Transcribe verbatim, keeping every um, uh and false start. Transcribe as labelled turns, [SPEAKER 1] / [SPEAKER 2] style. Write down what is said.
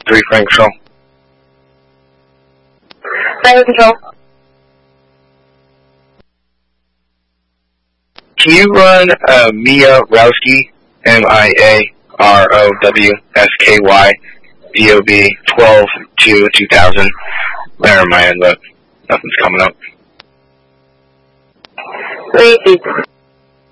[SPEAKER 1] three, Frank Control.
[SPEAKER 2] Frank Control.
[SPEAKER 1] Can you run uh, Mia Rowsky, M I A R O W S K Y, D O B, twelve two two thousand? There in my end, but nothing's coming up.
[SPEAKER 2] Repeat.